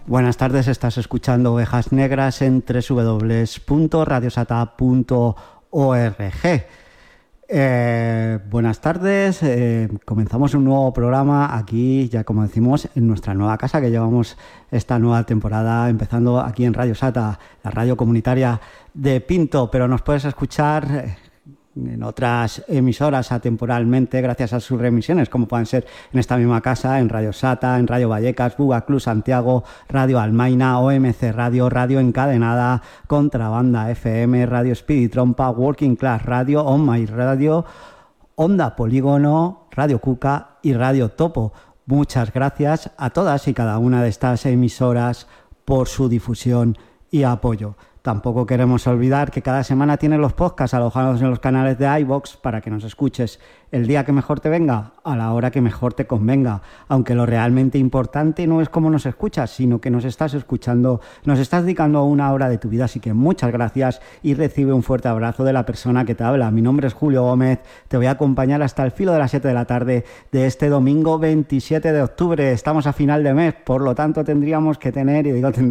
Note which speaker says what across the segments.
Speaker 1: Buenas tardes, estás escuchando Ovejas Negras en www.radiosata.org. Buenas tardes, comenzamos un nuevo programa aquí, ya como decimos, en nuestra nueva casa que llevamos esta nueva temporada empezando aquí en Radio Sata, la radio comunitaria de Pinto, pero nos puedes escuchar en otras emisoras atemporalmente gracias a sus reemisiones, como pueden ser en esta misma casa, en Radio Sata, en Radio Vallecas, Buga Club Santiago, Radio Almaina, OMC Radio, Radio Encadenada, Contrabanda FM, Radio Speedy Trompa, Working Class Radio, On My Radio, Onda Polígono, Radio Cuca y Radio Topo. Muchas gracias a todas y cada una de estas emisoras por su difusión y apoyo. Tampoco queremos olvidar que cada semana tienes los podcasts alojados en los canales de iVoox para que nos escuches el día que mejor te venga, a la hora que mejor te convenga. Aunque lo realmente importante no es cómo nos escuchas, sino que nos estás escuchando, nos estás dedicando una hora de tu vida. Así que muchas gracias y recibe un fuerte abrazo de la persona que te habla. Mi nombre es Julio Gómez, te voy a acompañar hasta el filo de las 7 de la tarde de este domingo 27 de octubre. Estamos a final de mes, por lo tanto tendríamos que tener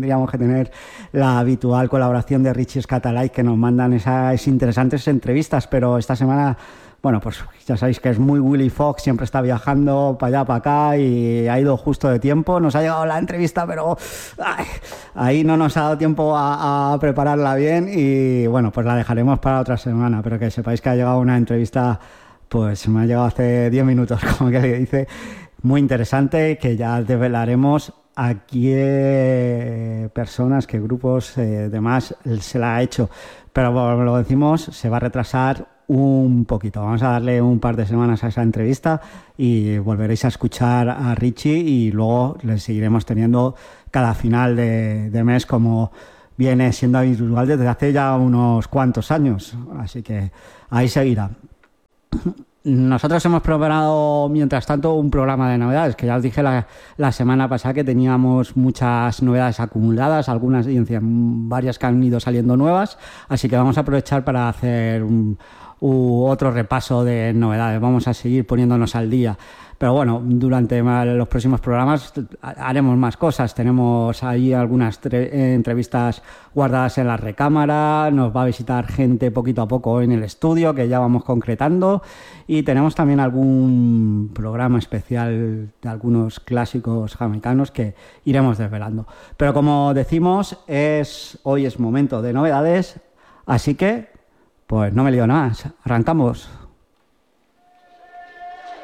Speaker 1: la habitual colaboración de Richie Scatalay, que nos mandan esas interesantes entrevistas, pero esta semana, bueno, pues ya sabéis que es muy Willy Fox, siempre está viajando para allá, para acá y ha ido justo de tiempo. Nos ha llegado la entrevista, pero ahí no nos ha dado tiempo a prepararla bien y bueno, pues la dejaremos para otra semana, pero que sepáis que ha llegado una entrevista, pues me ha llegado hace 10 minutos, como que le dice, muy interesante, que ya desvelaremos a qué personas, qué grupos, demás se la ha hecho. Pero como lo decimos, se va a retrasar un poquito. Vamos a darle un par de semanas a esa entrevista y volveréis a escuchar a Richie y luego le seguiremos teniendo cada final de mes como viene siendo habitual desde hace ya unos cuantos años. Así que ahí seguirá. Nosotros hemos preparado, mientras tanto, un programa de novedades, que ya os dije la semana pasada que teníamos muchas novedades acumuladas, algunas y varias que han ido saliendo nuevas, así que vamos a aprovechar para hacer otro repaso de novedades. Vamos a seguir poniéndonos al día. Pero bueno, durante los próximos programas haremos más cosas. Tenemos ahí algunas entrevistas guardadas en la recámara, nos va a visitar gente poquito a poco en el estudio, que ya vamos concretando, y tenemos también algún programa especial de algunos clásicos jamaicanos que iremos desvelando. Pero como decimos, hoy es momento de novedades, así que pues no me lío nada más, arrancamos.